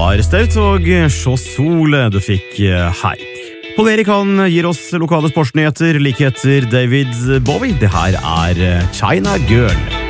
var Staut, og så sol du fikk her. Paul Erik han gir oss lokale sportsnyheter like etter David Bowie. Det her er China Girl.